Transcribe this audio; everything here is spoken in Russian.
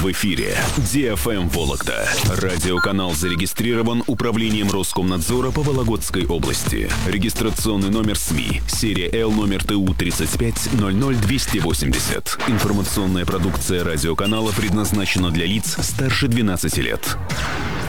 В эфире DFM Вологда. Радиоканал зарегистрирован Управлением Роскомнадзора по Вологодской области. Регистрационный номер СМИ. Серия Л номер ТУ 3500280. Информационная продукция радиоканала предназначена для лиц старше 12 лет.